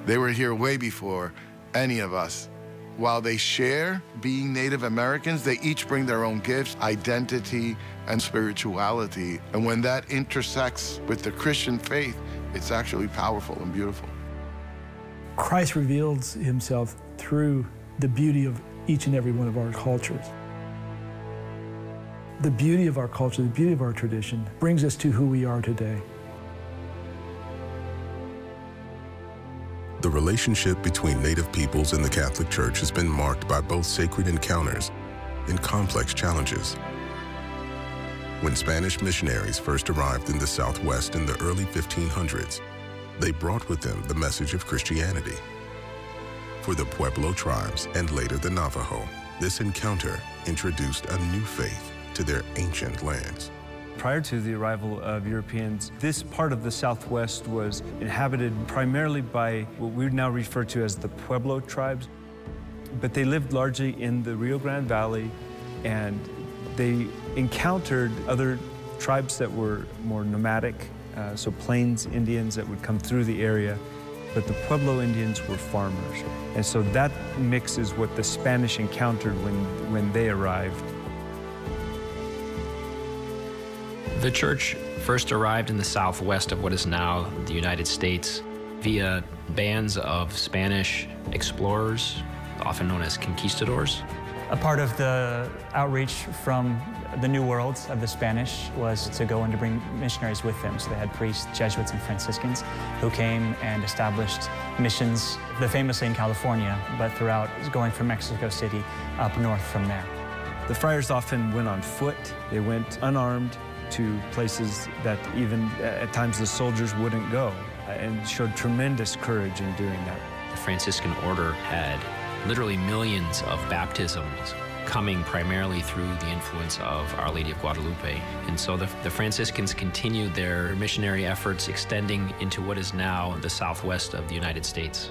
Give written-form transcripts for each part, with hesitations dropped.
They were here way before any of us. While they share being Native Americans, they each bring their own gifts, identity, and spirituality. And when that intersects with the Christian faith, it's actually powerful and beautiful. Christ reveals himself through the beauty of each and every one of our cultures. The beauty of our culture, the beauty of our tradition brings us to who we are today. The relationship between Native peoples and the Catholic Church has been marked by both sacred encounters and complex challenges. When Spanish missionaries first arrived in the Southwest in the early 1500s, they brought with them the message of Christianity. For the Pueblo tribes and later the Navajo, this encounter introduced a new faith to their ancient lands. Prior to the arrival of Europeans, this part of the Southwest was inhabited primarily by what we would now refer to as the Pueblo tribes. But they lived largely in the Rio Grande Valley, and they encountered other tribes that were more nomadic, so Plains Indians that would come through the area. But the Pueblo Indians were farmers. And so that mix is what the Spanish encountered when they arrived. The church first arrived in the southwest of what is now the United States via bands of Spanish explorers, often known as conquistadors. A part of the outreach from the New World of the Spanish was to go and to bring missionaries with them. So they had priests, Jesuits, and Franciscans who came and established missions, famously in California, but throughout, going from Mexico City up north from there. The friars often went on foot. They went unarmed to places that even at times the soldiers wouldn't go, and showed tremendous courage in doing that. The Franciscan order had literally millions of baptisms coming primarily through the influence of Our Lady of Guadalupe. And so the Franciscans continued their missionary efforts extending into what is now the southwest of the United States.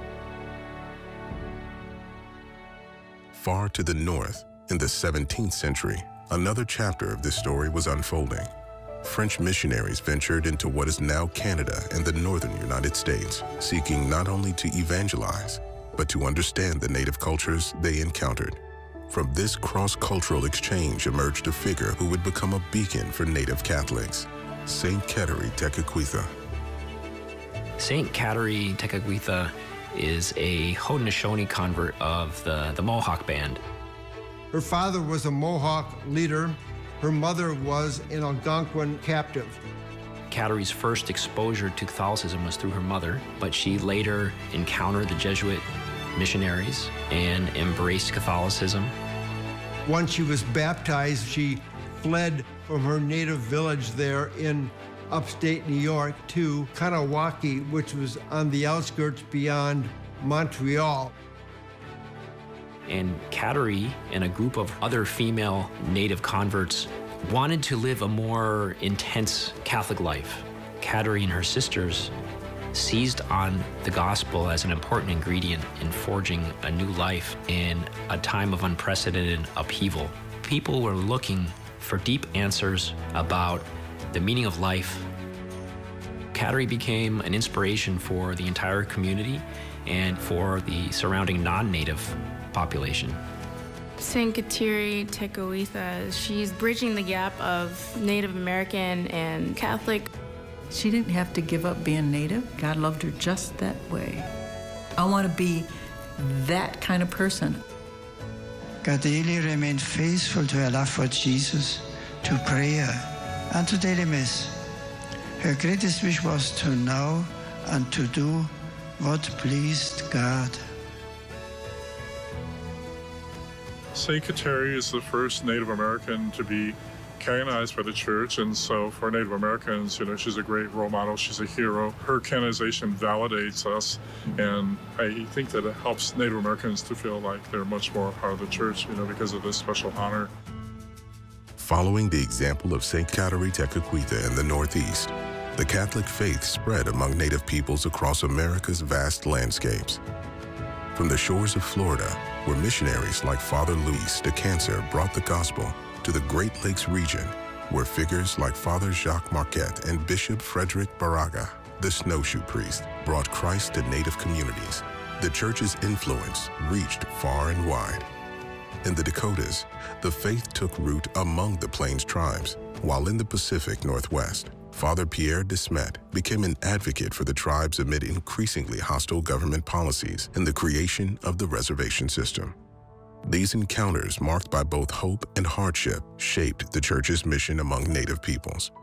Far to the north, in the 17th century, another chapter of this story was unfolding. French missionaries ventured into what is now Canada and the northern United States, seeking not only to evangelize, but to understand the native cultures they encountered. From this cross-cultural exchange emerged a figure who would become a beacon for Native Catholics, Saint Kateri Tekakwitha. Saint Kateri Tekakwitha is a Haudenosaunee convert of the Mohawk band. Her father was a Mohawk leader. Her mother was an Algonquin captive. Kateri's first exposure to Catholicism was through her mother, but she later encountered the Jesuit missionaries and embraced Catholicism. Once she was baptized, she fled from her native village there in upstate New York to Kahnawake, which was on the outskirts beyond Montreal. And Kateri and a group of other female Native converts wanted to live a more intense Catholic life. Kateri and her sisters seized on the gospel as an important ingredient in forging a new life in a time of unprecedented upheaval. People were looking for deep answers about the meaning of life. Kateri became an inspiration for the entire community and for the surrounding non-Native population. Saint Kateri Tekakwitha, she's bridging the gap of Native American and Catholic. She didn't have to give up being Native. God loved her just that way. I want to be that kind of person. Gadeli remained faithful to her love for Jesus, to prayer, and to daily Mass. Her greatest wish was to know and to do what pleased God. Saint Kateri is the first Native American to be canonized by the church, and so for Native Americans, she's a great role model. She's a hero. Her canonization validates us, and I think that it helps Native Americans to feel like they're much more a part of the church, because of this special honor. Following the example of Saint Kateri Tekakwitha in the Northeast, the Catholic faith spread among Native peoples across America's vast landscapes. From the shores of Florida, where missionaries like Father Luis de Cancer brought the gospel, to the Great Lakes region, where figures like Father Jacques Marquette and Bishop Frederick Baraga the snowshoe priest, brought Christ to Native communities. The church's influence reached far and wide. In the Dakotas, the faith took root among the Plains tribes, while in the Pacific Northwest, Father Pierre de Smet became an advocate for the tribes amid increasingly hostile government policies and the creation of the reservation system. These encounters, marked by both hope and hardship, shaped the church's mission among Native peoples.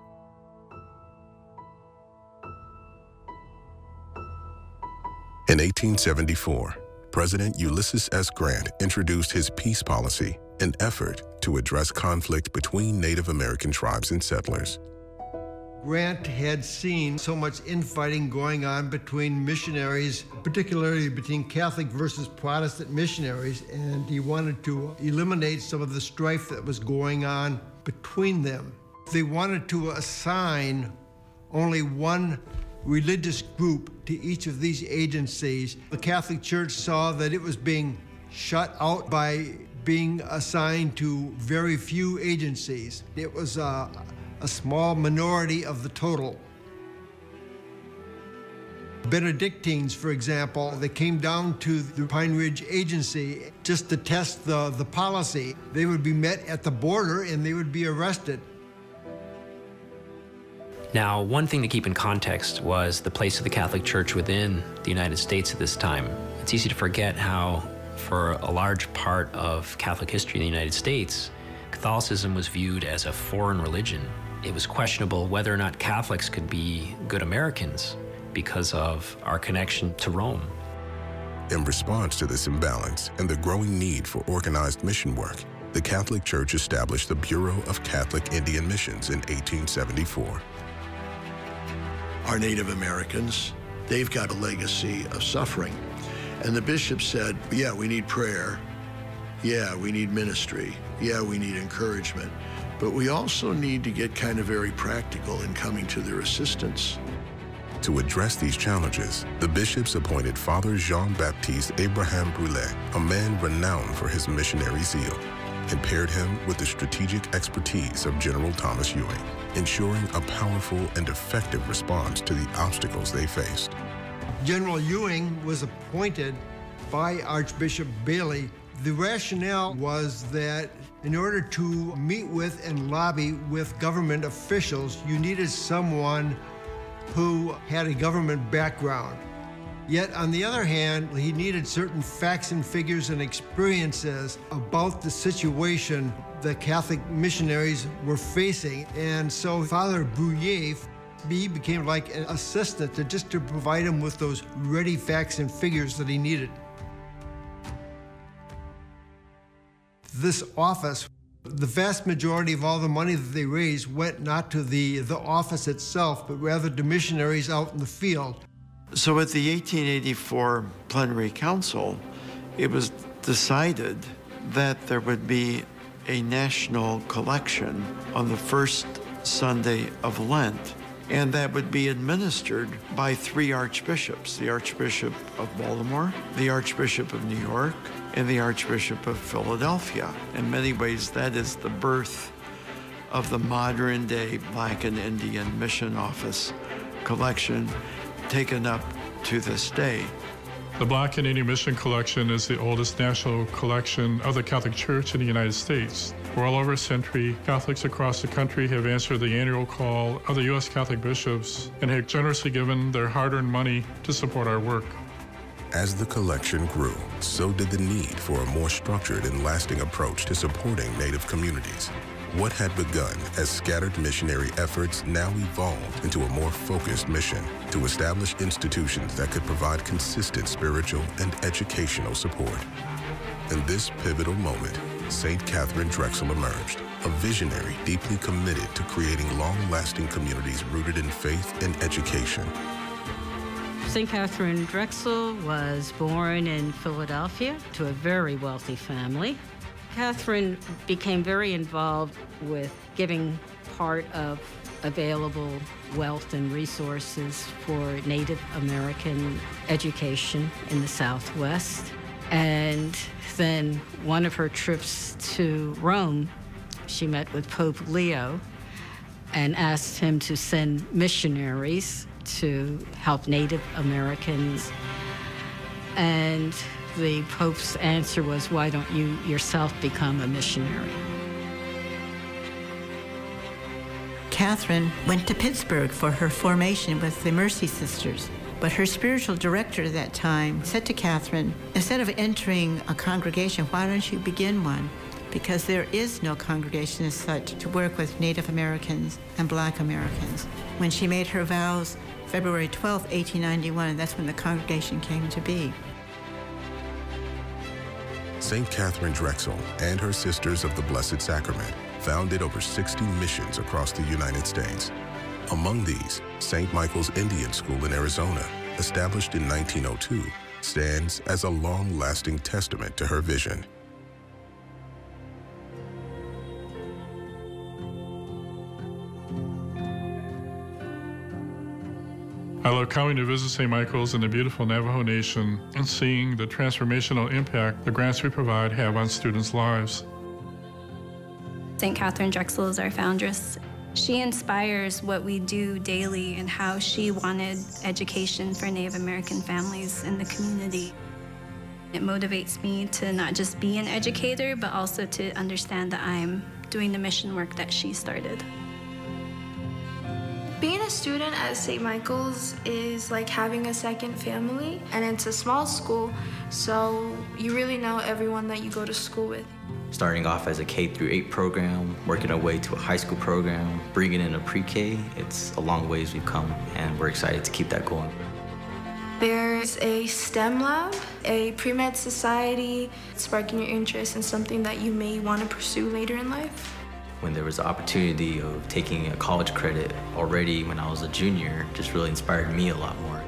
In 1874, President Ulysses S. Grant introduced his peace policy, an effort to address conflict between Native American tribes and settlers. Grant had seen so much infighting going on between missionaries, particularly between Catholic versus Protestant missionaries, and he wanted to eliminate some of the strife that was going on between them. They wanted to assign only one religious group to each of these agencies. The Catholic Church saw that it was being shut out by being assigned to very few agencies. It was a small minority of the total. Benedictines, for example, they came down to the Pine Ridge Agency just to test the policy. They would be met at the border and they would be arrested. Now, one thing to keep in context was the place of the Catholic Church within the United States at this time. It's easy to forget how, for a large part of Catholic history in the United States, Catholicism was viewed as a foreign religion. It was questionable whether or not Catholics could be good Americans because of our connection to Rome. In response to this imbalance and the growing need for organized mission work, the Catholic Church established the Bureau of Catholic Indian Missions in 1874. Our Native Americans, they've got a legacy of suffering. And the bishop said, yeah, we need prayer. Yeah, we need ministry. Yeah, we need encouragement. But we also need to get kind of very practical in coming to their assistance. To address these challenges, the bishops appointed Father Jean-Baptiste Abraham Brulé, a man renowned for his missionary zeal, and paired him with the strategic expertise of General Thomas Ewing, ensuring a powerful and effective response to the obstacles they faced. General Ewing was appointed by Archbishop Bailey. The rationale was that in order to meet with and lobby with government officials, you needed someone who had a government background. Yet, on the other hand, he needed certain facts and figures and experiences about the situation the Catholic missionaries were facing. And so Father Brulé, he became like an assistant to provide him with those ready facts and figures that he needed. This office, the vast majority of all the money that they raised went not to the office itself, but rather to missionaries out in the field. So at the 1884 Plenary Council, it was decided that there would be a national collection on the first Sunday of Lent, and that would be administered by 3 archbishops, the Archbishop of Baltimore, the Archbishop of New York, and the Archbishop of Philadelphia. In many ways, that is the birth of the modern-day Black and Indian Mission Office collection, taken up to this day. The Black and Indian Mission Collection is the oldest national collection of the Catholic Church in the United States. For well over a century, Catholics across the country have answered the annual call of the U.S. Catholic bishops and have generously given their hard-earned money to support our work. As the collection grew, so did the need for a more structured and lasting approach to supporting Native communities. What had begun as scattered missionary efforts now evolved into a more focused mission to establish institutions that could provide consistent spiritual and educational support. In this pivotal moment, St. Catherine Drexel emerged, a visionary deeply committed to creating long-lasting communities rooted in faith and education. St. Catherine Drexel was born in Philadelphia to a very wealthy family. Catherine became very involved with giving part of available wealth and resources for Native American education in the Southwest. And then one of her trips to Rome, she met with Pope Leo and asked him to send missionaries to help Native Americans. And the Pope's answer was, why don't you yourself become a missionary? Catherine went to Pittsburgh for her formation with the Mercy Sisters. But her spiritual director at that time said to Catherine, instead of entering a congregation, why don't you begin one? Because there is no congregation as such to work with Native Americans and Black Americans. When she made her vows, February 12, 1891, that's when the congregation came to be. St. Catherine Drexel and her Sisters of the Blessed Sacrament founded over 60 missions across the United States. Among these, St. Michael's Indian School in Arizona, established in 1902, stands as a long-lasting testament to her vision. I love coming to visit St. Michael's in the beautiful Navajo Nation and seeing the transformational impact the grants we provide have on students' lives. St. Catherine Drexel is our foundress. She inspires what we do daily and how she wanted education for Native American families in the community. It motivates me to not just be an educator, but also to understand that I'm doing the mission work that she started. Being a student at St. Michael's is like having a second family, and it's a small school, so you really know everyone that you go to school with. Starting off as a K-8 program, working our way to a high school program, bringing in a pre-K, it's a long ways we've come, and we're excited to keep that going. There's a STEM lab, a pre-med society, sparking your interest in something that you may want to pursue later in life. When there was the opportunity of taking a college credit already when I was a junior, just really inspired me a lot more.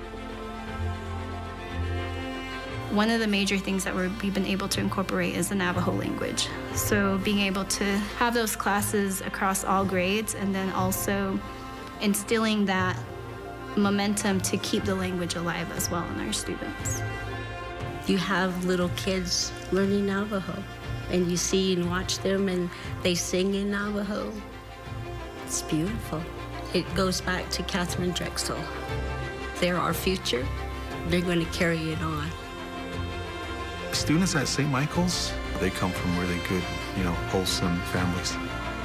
One of the major things that we've been able to incorporate is the Navajo language. So being able to have those classes across all grades and then also instilling that momentum to keep the language alive as well in our students. You have little kids learning Navajo and you see and watch them and they sing in Navajo. It's beautiful. It goes back to Catherine Drexel. They're our future. They're going to carry it on. Students at St. Michael's, they come from really good, wholesome families.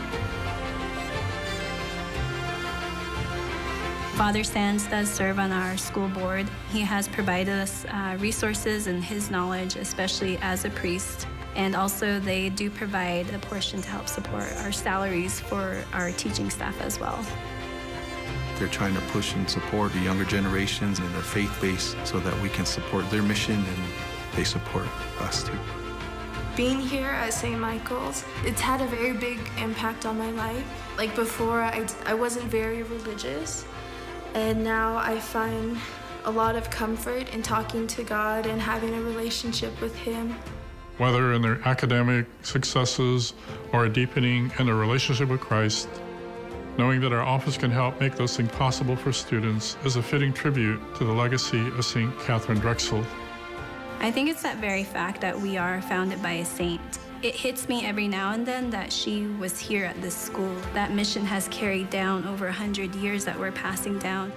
Father Sands does serve on our school board. He has provided us resources and his knowledge, especially as a priest. And also they do provide a portion to help support our salaries for our teaching staff as well. They're trying to push and support the younger generations and their faith base so that we can support their mission and they support us too. Being here at St. Michael's, it's had a very big impact on my life. Like before, I wasn't very religious, and now I find a lot of comfort in talking to God and having a relationship with Him. Whether in their academic successes or a deepening in their relationship with Christ, knowing that our office can help make those things possible for students is a fitting tribute to the legacy of St. Catherine Drexel. I think it's that very fact that we are founded by a saint. It hits me every now and then that she was here at this school. That mission has carried down over 100 years that we're passing down.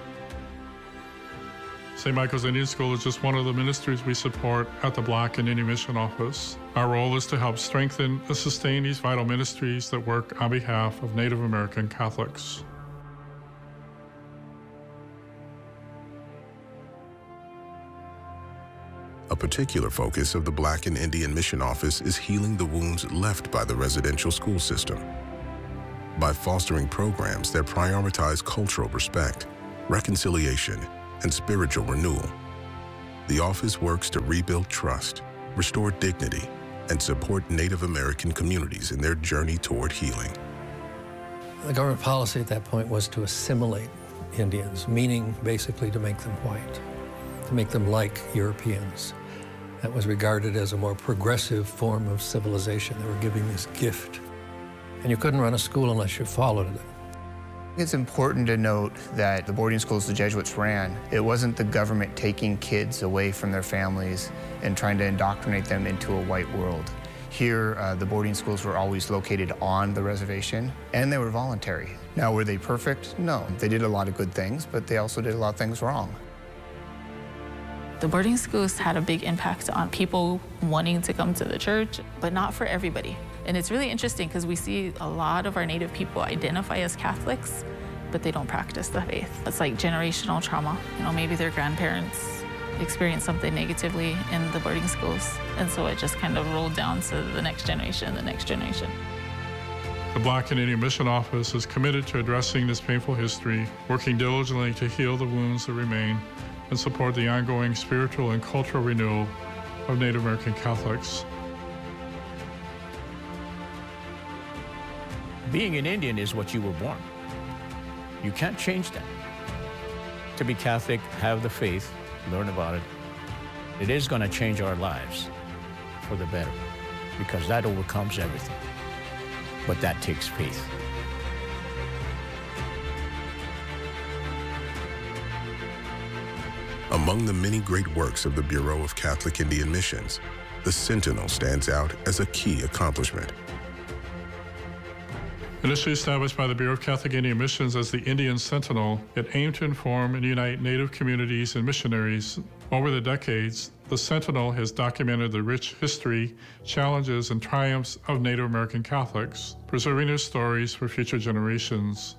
St. Michael's Indian School is just one of the ministries we support at the Black and Indian Mission Office. Our role is to help strengthen and sustain these vital ministries that work on behalf of Native American Catholics. A particular focus of the Black and Indian Mission Office is healing the wounds left by the residential school system. By fostering programs that prioritize cultural respect, reconciliation, and spiritual renewal, the office works to rebuild trust, restore dignity, and support Native American communities in their journey toward healing. The government policy at that point was to assimilate Indians, meaning basically to make them white, to make them like Europeans. That was regarded as a more progressive form of civilization. They were giving this gift. And you couldn't run a school unless you followed it. It's important to note that the boarding schools the Jesuits ran, it wasn't the government taking kids away from their families and trying to indoctrinate them into a white world. Here, the boarding schools were always located on the reservation, and they were voluntary. Now, were they perfect? No. They did a lot of good things, but they also did a lot of things wrong. The boarding schools had a big impact on people wanting to come to the church, but not for everybody. And it's really interesting because we see a lot of our Native people identify as Catholics, but they don't practice the faith. It's like generational trauma. You know, maybe their grandparents experienced something negatively in the boarding schools, and so it just kind of rolled down to the next generation, the next generation. The Black and Indian Mission Office is committed to addressing this painful history, working diligently to heal the wounds that remain, and support the ongoing spiritual and cultural renewal of Native American Catholics. Being an Indian is what you were born. You can't change that. To be Catholic, have the faith, learn about it. It is going to change our lives for the better, because that overcomes everything. But that takes faith. Among the many great works of the Bureau of Catholic Indian Missions, the Sentinel stands out as a key accomplishment. Initially established by the Bureau of Catholic Indian Missions as the Indian Sentinel, it aimed to inform and unite Native communities and missionaries. Over the decades, the Sentinel has documented the rich history, challenges, and triumphs of Native American Catholics, preserving their stories for future generations.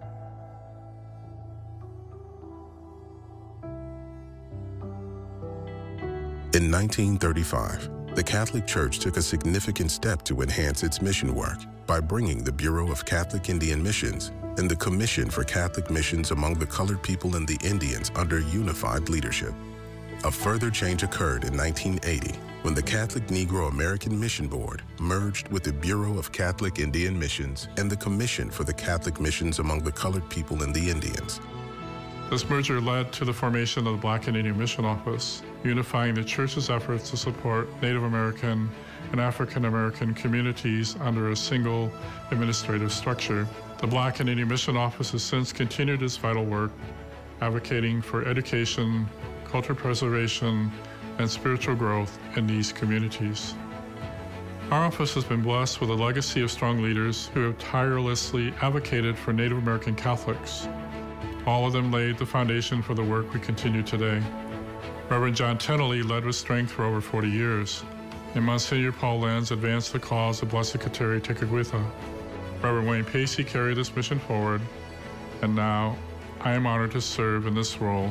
In 1935, the Catholic Church took a significant step to enhance its mission work by bringing the Bureau of Catholic Indian Missions and the Commission for Catholic Missions among the Colored People and the Indians under unified leadership. A further change occurred in 1980 when the Catholic Negro American Mission Board merged with the Bureau of Catholic Indian Missions and the Commission for the Catholic Missions among the Colored People and the Indians. This merger led to the formation of the Black and Indian Mission Office, unifying the Church's efforts to support Native American and African American communities under a single administrative structure. The Black and Indian Mission Office has since continued its vital work, advocating for education, culture preservation, and spiritual growth in these communities. Our office has been blessed with a legacy of strong leaders who have tirelessly advocated for Native American Catholics. All of them laid the foundation for the work we continue today. Reverend John Tennelly led with strength for over 40 years, and Monsignor Paul Lenz advanced the cause of Blessed Kateri Tekakwitha. Reverend Wayne Pacey carried this mission forward, and now I am honored to serve in this role.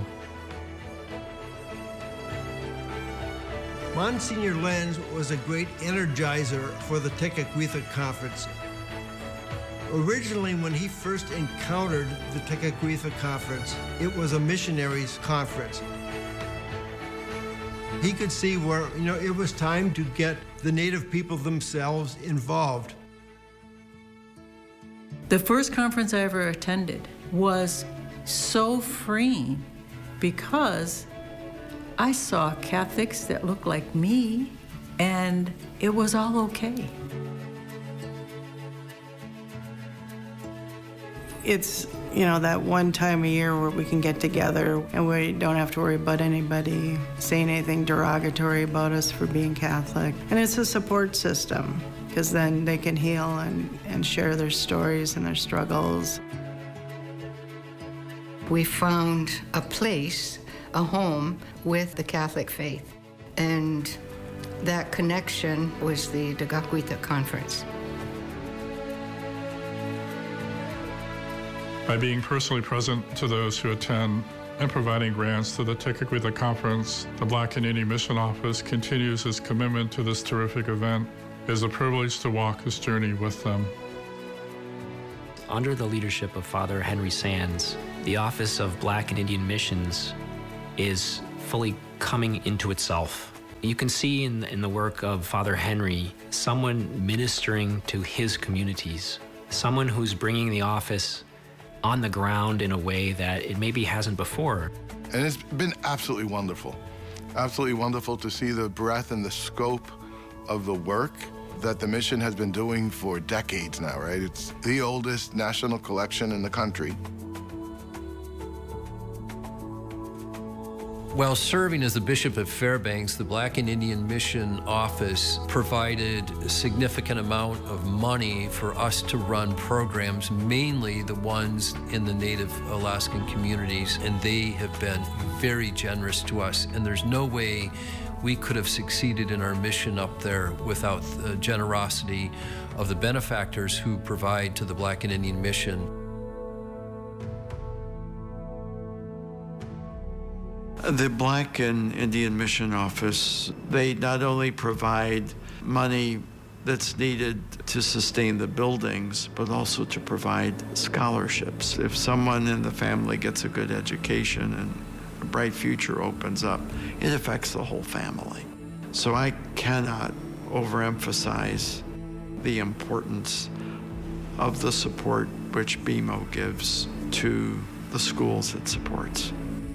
Monsignor Lenz was a great energizer for the Tekakwitha Conference. Originally, when he first encountered the Tekakwitha Conference, it was a missionaries' conference. He could see where, it was time to get the Native people themselves involved. The first conference I ever attended was so freeing because I saw Catholics that looked like me, and it was all okay. It's, that one time a year where we can get together and we don't have to worry about anybody saying anything derogatory about us for being Catholic. And it's a support system, because then they can heal and share their stories and their struggles. We found a place, a home with the Catholic faith. And that connection was the Tekakwitha Conference. By being personally present to those who attend and providing grants to the Tekakwitha Conference, the Black and Indian Mission Office continues its commitment to this terrific event. It is a privilege to walk this journey with them. Under the leadership of Father Henry Sands, the Office of Black and Indian Missions is fully coming into itself. You can see in the work of Father Henry, someone ministering to his communities, someone who's bringing the office on the ground in a way that it maybe hasn't before. And it's been absolutely wonderful to see the breadth and the scope of the work that the mission has been doing for decades now, right? It's the oldest national collection in the country. While serving as the Bishop of Fairbanks, the Black and Indian Mission Office provided a significant amount of money for us to run programs, mainly the ones in the Native Alaskan communities, and they have been very generous to us, and there's no way we could have succeeded in our mission up there without the generosity of the benefactors who provide to the Black and Indian Mission. The Black and Indian Mission Office, they not only provide money that's needed to sustain the buildings, but also to provide scholarships. If someone in the family gets a good education and a bright future opens up, it affects the whole family. So I cannot overemphasize the importance of the support which BMO gives to the schools it supports.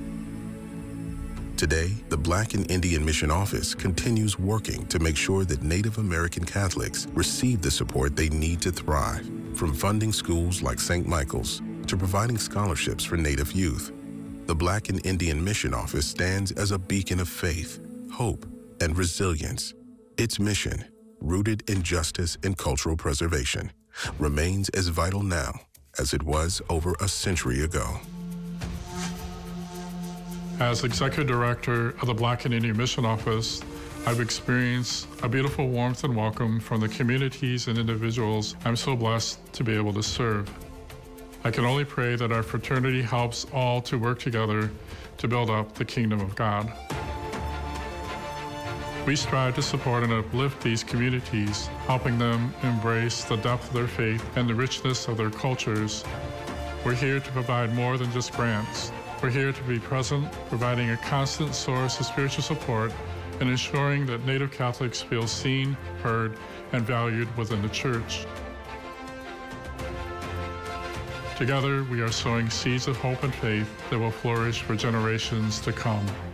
Today, the Black and Indian Mission Office continues working to make sure that Native American Catholics receive the support they need to thrive, from funding schools like St. Michael's to providing scholarships for Native youth. The Black and Indian Mission Office stands as a beacon of faith, hope, and resilience. Its mission, rooted in justice and cultural preservation, remains as vital now as it was over a century ago. As Executive Director of the Black and Indian Mission Office, I've experienced a beautiful warmth and welcome from the communities and individuals I'm so blessed to be able to serve. I can only pray that our fraternity helps all to work together to build up the kingdom of God. We strive to support and uplift these communities, helping them embrace the depth of their faith and the richness of their cultures. We're here to provide more than just grants. We're here to be present, providing a constant source of spiritual support and ensuring that Native Catholics feel seen, heard, and valued within the Church. Together, we are sowing seeds of hope and faith that will flourish for generations to come.